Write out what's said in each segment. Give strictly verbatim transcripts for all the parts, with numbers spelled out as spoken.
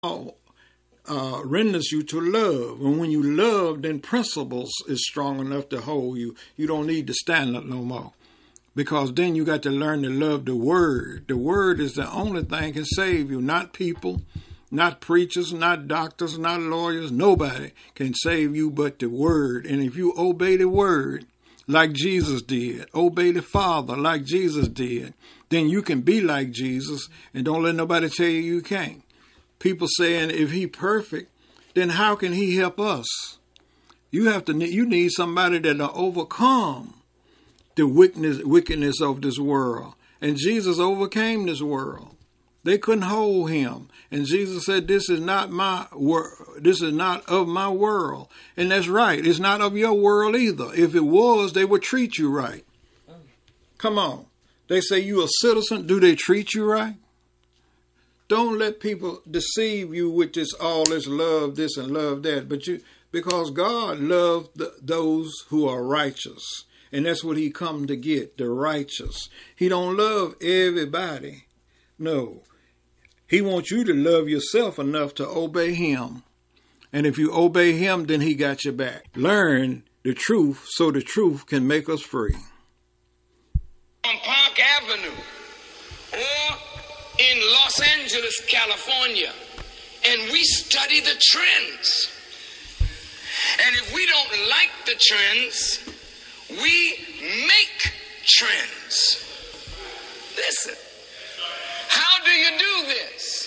uh, renders you to love. And when you love, then principles is strong enough to hold you. You don't need to stand up no more. Because then you got to learn to love the word. The word is the only thing can save you, not people, not preachers, not doctors, not lawyers. Nobody can save you but the word. And if you obey the word like Jesus did, obey the Father like Jesus did, then you can be like Jesus, and don't let nobody tell you you can't. People saying if he perfect, then how can he help us? You have to. You need somebody that'll overcome the wickedness, wickedness of this world. And Jesus overcame this world. They couldn't hold him. And Jesus said, this is not my world. This is not of my world. And that's right. It's not of your world either. If it was, they would treat you right. Come on. They say you a citizen. Do they treat you right? Don't let people deceive you with this, all this love this and love that. But you, because God loved the, those who are righteous. And that's what he come to get, the righteous. He don't love everybody. No. He wants you to love yourself enough to obey him. And if you obey him, then he got your back. Learn the truth so the truth can make us free. On Park Avenue or in Los Angeles, California, and we study the trends. And if we don't like the trends, we make trends. Listen, how do you do this?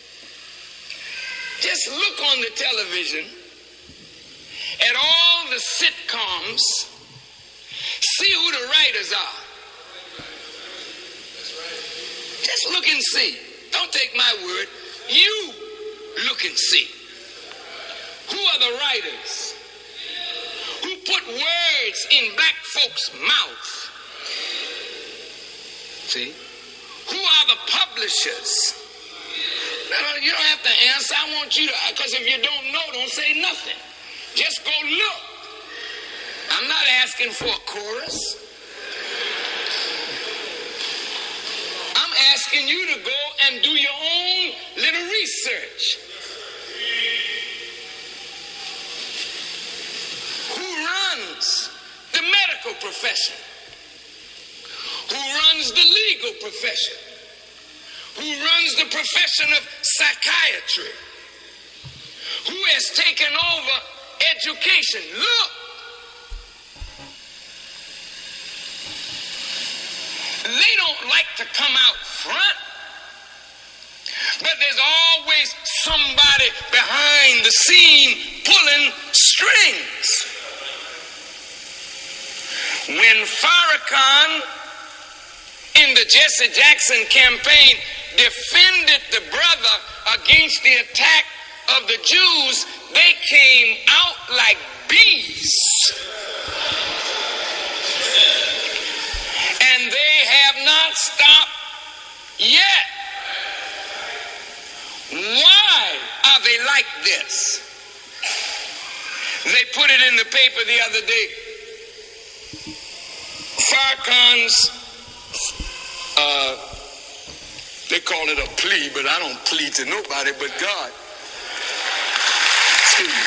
Just look on the television at all the sitcoms, see who the writers are. Just look and see. Don't take my word. You look and see. Who are the writers? Who put words in black folks' mouth? See? Who are the publishers? No, you don't have to answer. I want you to, because if you don't know, don't say nothing. Just go look. I'm not asking for a chorus. I'm asking you to go and do your own little research. Who runs the medical profession? Who runs the legal profession? Who runs the profession of psychiatry? Who has taken over education? Look. They don't like to come out front, but there's always somebody behind the scene pulling strings. When Farrakhan in the Jesse Jackson campaign defended the brother against the attack of the Jews, they came out like bees. And they have not stopped yet. Why are they like this? They put it in the paper the other day. Farrakhan's, uh, they call it a plea, but I don't plead to nobody but God. Excuse me.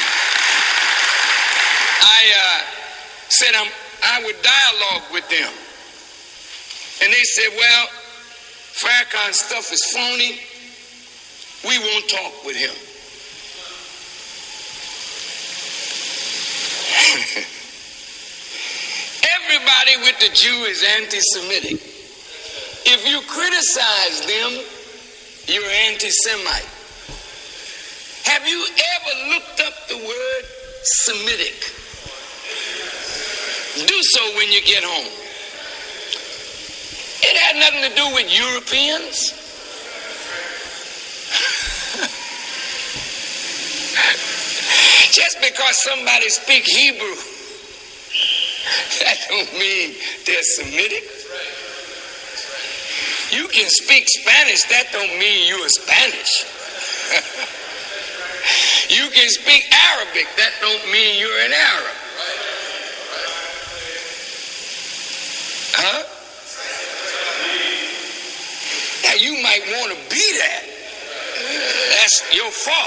I uh, said I'm, I would dialogue with them. And they said, well, Farrakhan's stuff is phony. We won't talk with him. Everybody with the Jew is anti-Semitic. If you criticize them, you're anti-Semite. Have you ever looked up the word Semitic? Do so when you get home. It had nothing to do with Europeans. Just because somebody speaks Hebrew, that don't mean they're Semitic. You can speak Spanish, that don't mean you're Spanish. You can speak Arabic, that don't mean you're an Arab. Huh? Now you might want to be that. that's your fault.